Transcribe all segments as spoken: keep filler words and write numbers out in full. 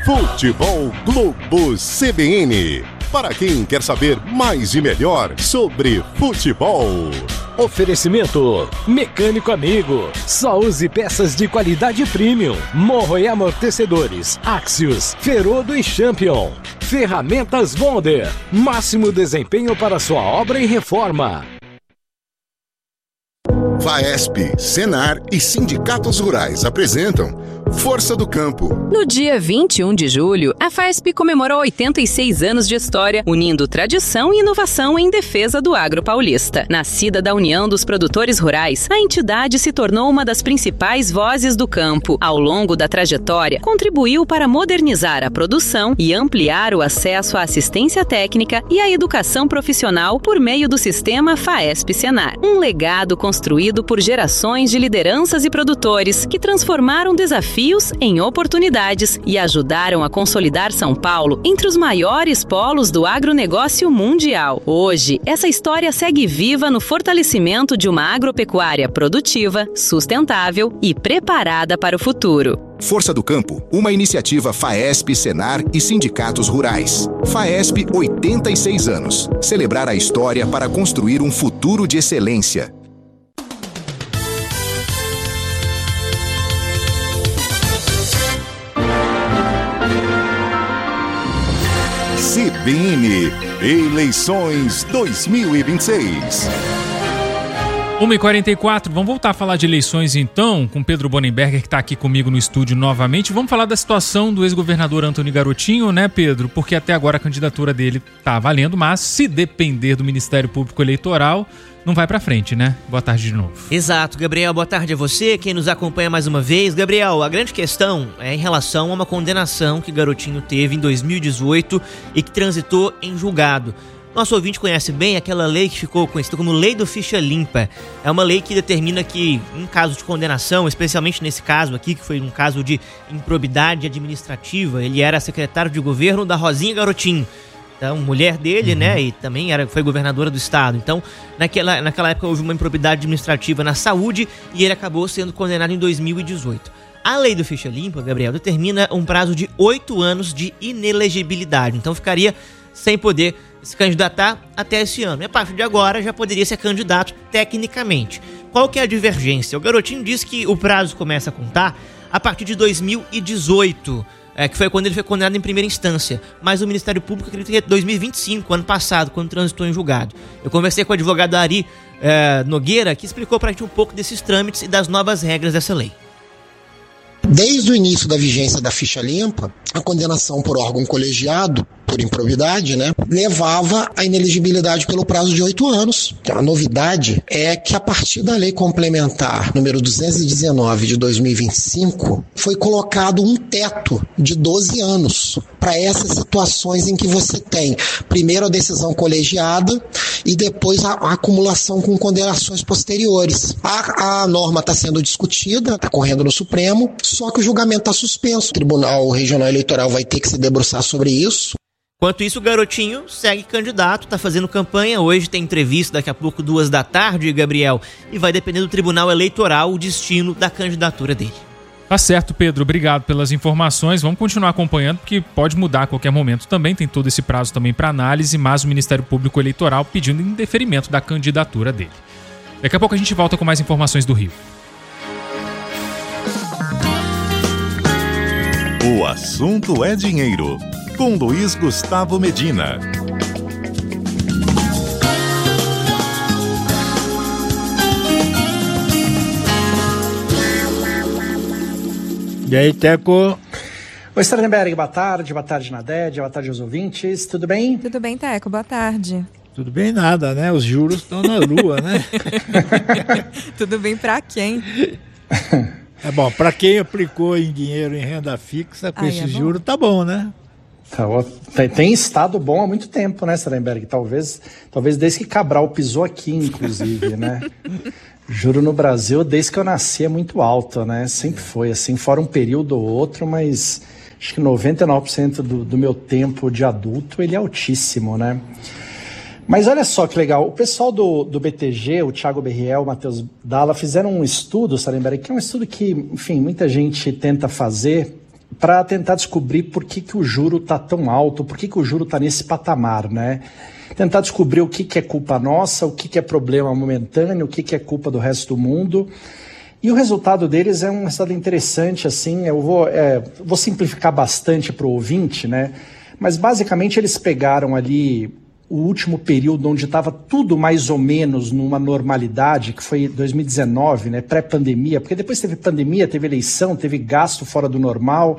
Futebol Globo C B N. Para quem quer saber mais e melhor sobre futebol. Oferecimento Mecânico Amigo. Só use peças de qualidade premium. Morro e amortecedores Axios, Ferodo e Champion. Ferramentas Bonder. Máximo desempenho para sua obra e reforma. Faesp, Senar e sindicatos rurais apresentam Força do Campo. No dia vinte e um de julho, a Faesp comemorou oitenta e seis anos de história, unindo tradição e inovação em defesa do agro paulista. Nascida da união dos produtores rurais, a entidade se tornou uma das principais vozes do campo. Ao longo da trajetória, contribuiu para modernizar a produção e ampliar o acesso à assistência técnica e à educação profissional por meio do sistema Faesp-Senar. Um legado construído por gerações de lideranças e produtores que transformaram desafios em oportunidades e ajudaram a consolidar São Paulo entre os maiores polos do agronegócio mundial. Hoje, essa história segue viva no fortalecimento de uma agropecuária produtiva, sustentável e preparada para o futuro. Força do Campo, uma iniciativa Faesp, Senar e sindicatos rurais. Faesp, oitenta e seis anos. Celebrar a história para construir um futuro de excelência. C B N Eleições dois mil e vinte e seis. uma e quarenta e quatro, vamos voltar a falar de eleições então, com Pedro Bonenberger, que está aqui comigo no estúdio novamente. Vamos falar da situação do ex-governador Antônio Garotinho, né, Pedro? Porque até agora a candidatura dele está valendo, mas se depender do Ministério Público Eleitoral, não vai para frente, né? Boa tarde de novo. Exato, Gabriel, boa tarde a você, quem nos acompanha mais uma vez. Gabriel, a grande questão é em relação a uma condenação que Garotinho teve em dois mil e dezoito e que transitou em julgado. Nosso ouvinte conhece bem aquela lei que ficou conhecida como Lei do Ficha Limpa. É uma lei que determina que, em caso de condenação, especialmente nesse caso aqui, que foi um caso de improbidade administrativa, ele era secretário de governo da Rosinha Garotinho. Então, mulher dele, uhum. né, e também era, foi governadora do estado. Então, naquela, naquela época houve uma improbidade administrativa na saúde e ele acabou sendo condenado em dois mil e dezoito. A lei do Ficha Limpa, Gabriel, determina um prazo de oito anos de inelegibilidade. Então, ficaria sem poder se candidatar até esse ano. E a partir de agora já poderia ser candidato tecnicamente. Qual que é a divergência? O Garotinho diz que o prazo começa a contar a partir de dois mil e dezoito. É, que foi quando ele foi condenado em primeira instância. Mas o Ministério Público acredita que é dois mil e vinte e cinco, ano passado, quando transitou em julgado. Eu conversei com o advogado Ari é, Nogueira, que explicou pra gente um pouco desses trâmites e das novas regras dessa lei. Desde o início da vigência da ficha limpa, a condenação por órgão colegiado, por improbidade, né, levava à inelegibilidade pelo prazo de oito anos. A novidade é que a partir da lei complementar número duzentos e dezenove de dois mil e vinte e cinco, foi colocado um teto de doze anos para essas situações em que você tem primeiro a decisão colegiada e depois a, a acumulação com condenações posteriores. A, a norma está sendo discutida, está correndo no Supremo, só que o julgamento está suspenso. O Tribunal Regional Eleitoral vai ter que se debruçar sobre isso. Enquanto isso, o Garotinho segue candidato, tá fazendo campanha. Hoje tem entrevista, daqui a pouco, duas da tarde, Gabriel. E vai depender do Tribunal Eleitoral o destino da candidatura dele. Tá certo, Pedro. Obrigado pelas informações. Vamos continuar acompanhando, porque pode mudar a qualquer momento também. Tem todo esse prazo também para análise, mas o Ministério Público Eleitoral pedindo indeferimento da candidatura dele. Daqui a pouco a gente volta com mais informações do Rio. O assunto é dinheiro. Com Luiz Gustavo Medina. E aí, Teco? Oi, Sternberg, boa tarde. Boa tarde, Nadédia. Boa tarde aos ouvintes. Tudo bem? Tudo bem, Teco. Boa tarde. Tudo bem nada, né? Os juros estão na lua, né? Tudo bem pra quem? É bom, pra quem aplicou em dinheiro em renda fixa, com esses é juros, tá bom, né? Tem, tem estado bom há muito tempo, né, Sternberg? Talvez, talvez desde que Cabral pisou aqui, inclusive, né? Juro no Brasil, desde que eu nasci, é muito alto, né? Sempre foi assim, fora um período ou outro, mas acho que noventa e nove por cento do, do meu tempo de adulto, ele é altíssimo, né? Mas olha só que legal, o pessoal do, do B T G, o Thiago Berriel, o Matheus Dalla, fizeram um estudo, Sternberg, que é um estudo que, enfim, muita gente tenta fazer para tentar descobrir por que, que o juro está tão alto, por que, que o juro está nesse patamar, né? Tentar descobrir o que, que é culpa nossa, o que, que é problema momentâneo, o que, que é culpa do resto do mundo. E o resultado deles é um resultado interessante, assim, eu vou, é, vou simplificar bastante para o ouvinte, né? Mas basicamente eles pegaram ali o último período onde estava tudo mais ou menos numa normalidade, que foi dois mil e dezenove, né, pré-pandemia, porque depois teve pandemia, teve eleição, teve gasto fora do normal,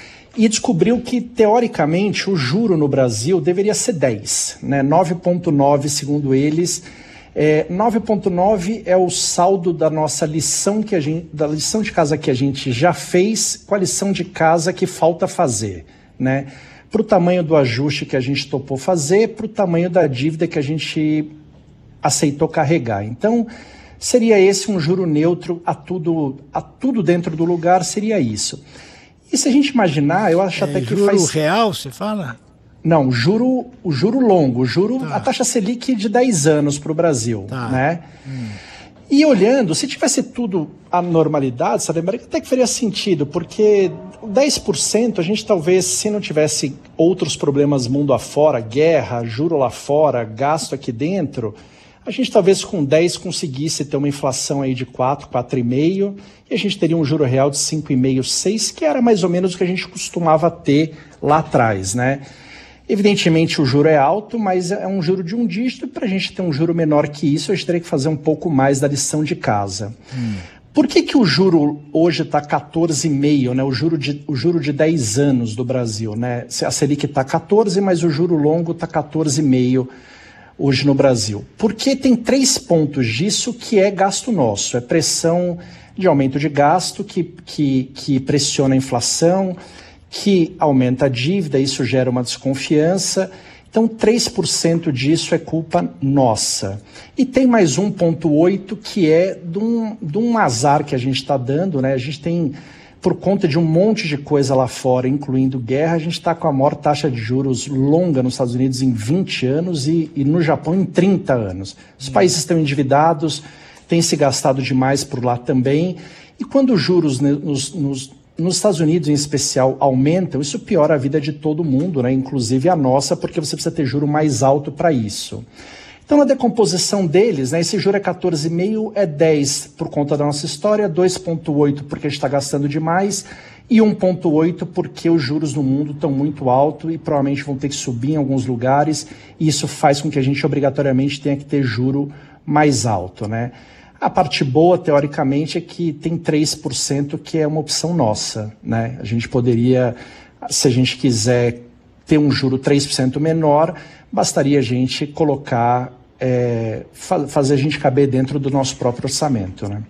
e descobriu que, teoricamente, o juro no Brasil deveria ser dez, né, nove vírgula nove segundo eles. É, nove vírgula nove é o saldo da nossa lição, que a gente, da lição de casa que a gente já fez com a lição de casa que falta fazer, né? Para o tamanho do ajuste que a gente topou fazer, para o tamanho da dívida que a gente aceitou carregar. Então, seria esse um juro neutro a tudo, a tudo dentro do lugar, seria isso. E se a gente imaginar, eu acho é, até que juro faz... Juro real, você fala? Não, juro, o juro longo, o juro, tá. A taxa Selic de dez anos para o Brasil, tá. Né? Hum. E olhando, se tivesse tudo a normalidade, sabe, até que faria sentido, porque dez por cento a gente talvez, se não tivesse outros problemas mundo afora, guerra, juro lá fora, gasto aqui dentro, a gente talvez com dez conseguisse ter uma inflação aí de quatro, quatro vírgula cinco, e a gente teria um juro real de cinco vírgula cinco, seis, que era mais ou menos o que a gente costumava ter lá atrás, né? Evidentemente o juro é alto, mas é um juro de um dígito, e para a gente ter um juro menor que isso, a gente teria que fazer um pouco mais da lição de casa. Hum. Por que que o juro hoje está quatorze vírgula cinco, né? O juro de, o juro de dez anos do Brasil, né? A Selic está quatorze, mas o juro longo está quatorze vírgula cinco hoje no Brasil. Porque tem três pontos disso que é gasto nosso, é pressão de aumento de gasto que, que, que pressiona a inflação, que aumenta a dívida, isso gera uma desconfiança. Então, três por cento disso é culpa nossa. E tem mais um vírgula oito que é de um, de um azar que a gente está dando, né? A gente tem, por conta de um monte de coisa lá fora, incluindo guerra, a gente está com a maior taxa de juros longa nos Estados Unidos em vinte anos e, e no Japão em trinta anos. Os países estão endividados, têm se gastado demais por lá também. E quando os juros nos, nos Nos Estados Unidos, em especial, aumentam, isso piora a vida de todo mundo, né? Inclusive a nossa, porque você precisa ter juro mais alto para isso. Então, na decomposição deles, né, esse juro é quatorze vírgula cinco, é dez por conta da nossa história, dois vírgula oito porque a gente está gastando demais e um vírgula oito porque os juros no mundo estão muito altos e provavelmente vão ter que subir em alguns lugares, e isso faz com que a gente obrigatoriamente tenha que ter juro mais alto, né? A parte boa, teoricamente, é que tem três por cento que é uma opção nossa, né? A gente poderia, se a gente quiser ter um juro três por cento menor, bastaria a gente colocar, é, fa- fazer a gente caber dentro do nosso próprio orçamento, né?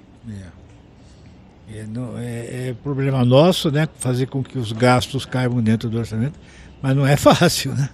É. É, não, é, é problema nosso, né? Fazer com que os gastos caibam dentro do orçamento, mas não é fácil, né?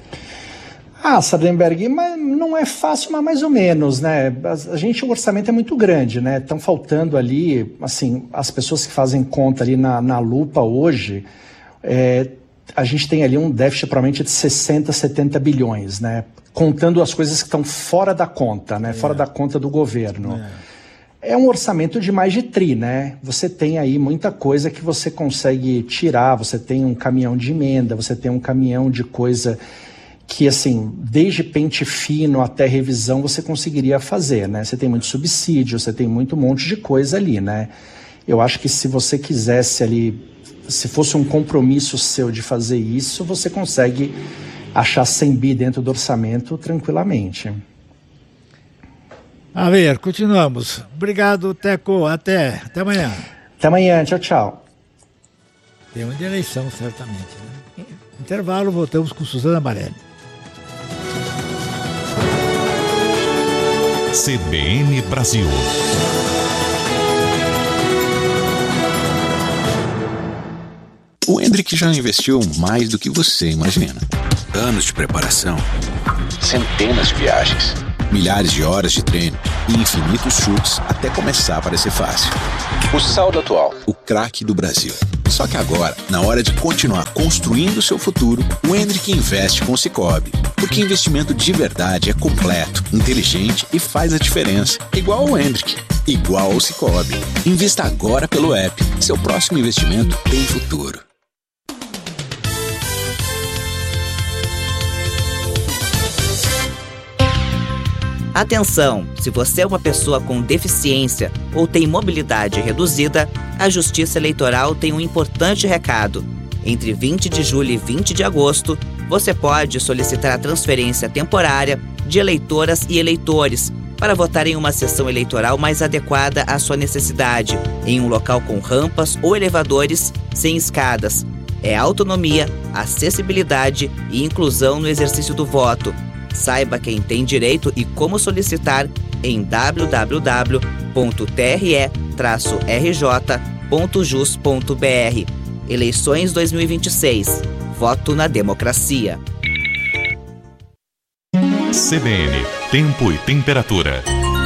Ah, Sardenberg, mas não é fácil, mas mais ou menos, né? A gente, o orçamento é muito grande, né? Estão faltando ali, assim, as pessoas que fazem conta ali na, na lupa hoje, é, a gente tem ali um déficit provavelmente de sessenta, setenta bilhões, né? Contando as coisas que estão fora da conta, né? É. Fora da conta do governo. É. É um orçamento de mais de tri, né? Você tem aí muita coisa que você consegue tirar, você tem um caminhão de emenda, você tem um caminhão de coisa que, assim, desde pente fino até revisão você conseguiria fazer, né? Você tem muito subsídio, você tem muito monte de coisa ali, né? Eu acho que se você quisesse ali, se fosse um compromisso seu de fazer isso, você consegue achar cem bi dentro do orçamento tranquilamente. A ver, continuamos. Obrigado, Teco. Até, até amanhã. Até amanhã. Tchau, tchau. Tem uma eleição, certamente, né? Intervalo, voltamos com Suzana Marelli. C B N Brasil. O Hendrick já investiu mais do que você imagina. Anos de preparação, centenas de viagens, milhares de horas de treino e infinitos chutes até começar a parecer fácil. O saldo atual, o craque do Brasil. Só que agora, na hora de continuar construindo o seu futuro, o Hendrick investe com o Sicoob. Porque investimento de verdade é completo, inteligente e faz a diferença. Igual ao Hendrick, igual ao Sicoob. Invista agora pelo app. Seu próximo investimento tem futuro. Atenção! Se você é uma pessoa com deficiência ou tem mobilidade reduzida, a Justiça Eleitoral tem um importante recado. Entre vinte de julho e vinte de agosto, você pode solicitar a transferência temporária de eleitoras e eleitores para votar em uma sessão eleitoral mais adequada à sua necessidade, em um local com rampas ou elevadores sem escadas. É autonomia, acessibilidade e inclusão no exercício do voto. Saiba quem tem direito e como solicitar em w w w ponto t r e traço r j ponto jus ponto b r. Eleições dois mil e vinte e seis. Voto na democracia. C B N, tempo e temperatura.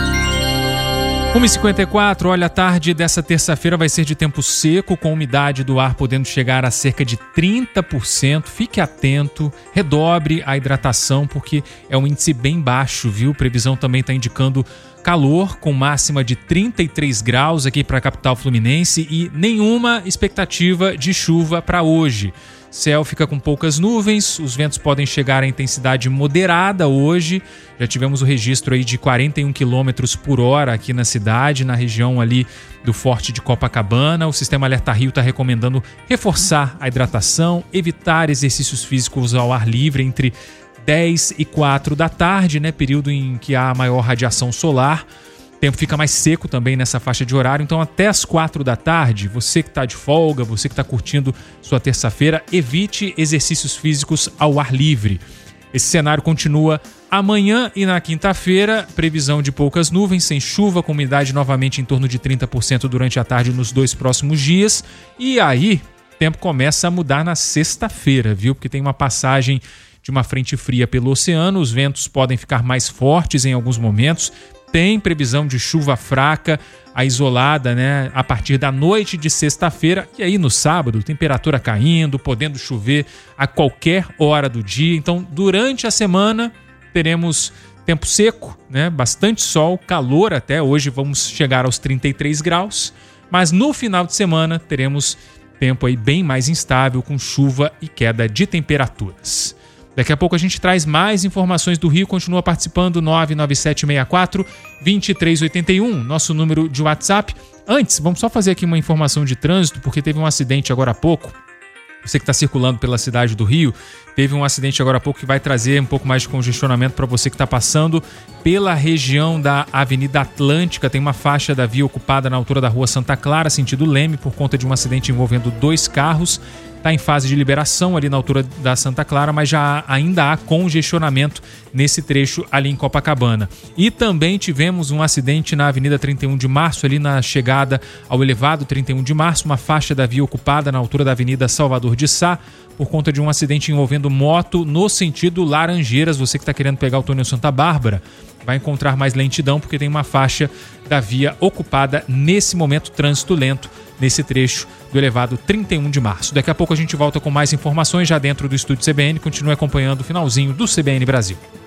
uma e cinquenta e quatro, olha, a tarde dessa terça-feira vai ser de tempo seco, com umidade do ar podendo chegar a cerca de trinta por cento. Fique atento, redobre a hidratação, porque é um índice bem baixo, viu? Previsão também está indicando calor, com máxima de trinta e três graus aqui para a capital fluminense e nenhuma expectativa de chuva para hoje. Céu fica com poucas nuvens, os ventos podem chegar a intensidade moderada hoje. Já tivemos o registro aí de quarenta e um quilômetros por hora aqui na cidade, na região ali do Forte de Copacabana. O Sistema Alerta Rio está recomendando reforçar a hidratação, evitar exercícios físicos ao ar livre entre dez e quatro da tarde, né? Período em que há maior radiação solar. O tempo fica mais seco também nessa faixa de horário, então até as quatro da tarde, você que está de folga, você que está curtindo sua terça-feira, evite exercícios físicos ao ar livre. Esse cenário continua amanhã e na quinta-feira, previsão de poucas nuvens, sem chuva, com umidade novamente em torno de trinta por cento durante a tarde nos dois próximos dias. E aí, o tempo começa a mudar na sexta-feira, viu? Porque tem uma passagem de uma frente fria pelo oceano, os ventos podem ficar mais fortes em alguns momentos. Tem previsão de chuva fraca, a isolada, né, a partir da noite de sexta-feira. E aí no sábado, temperatura caindo, podendo chover a qualquer hora do dia. Então, durante a semana, teremos tempo seco, né, bastante sol, calor até. Hoje vamos chegar aos trinta e três graus. Mas no final de semana, teremos tempo aí bem mais instável, com chuva e queda de temperaturas. Daqui a pouco a gente traz mais informações do Rio. Continua participando, nove nove sete seis quatro, dois três oito um, nosso número de WhatsApp. Antes, vamos só fazer aqui uma informação de trânsito, porque teve um acidente agora há pouco. Você que está circulando pela cidade do Rio, teve um acidente agora há pouco que vai trazer um pouco mais de congestionamento para você que está passando pela região da Avenida Atlântica. Tem uma faixa da via ocupada na altura da Rua Santa Clara, sentido Leme, por conta de um acidente envolvendo dois carros. Está em fase de liberação ali na altura da Santa Clara, mas já há, ainda há congestionamento nesse trecho ali em Copacabana. E também tivemos um acidente na Avenida trinta e um de março, ali na chegada ao elevado trinta e um de março, uma faixa da via ocupada na altura da Avenida Salvador de Sá, por conta de um acidente envolvendo moto no sentido Laranjeiras. Você que está querendo pegar o túnel Santa Bárbara, vai encontrar mais lentidão, porque tem uma faixa da via ocupada nesse momento, trânsito lento nesse trecho do elevado trinta e um de março. Daqui a pouco a gente volta com mais informações já dentro do estúdio C B N. Continue acompanhando o finalzinho do C B N Brasil.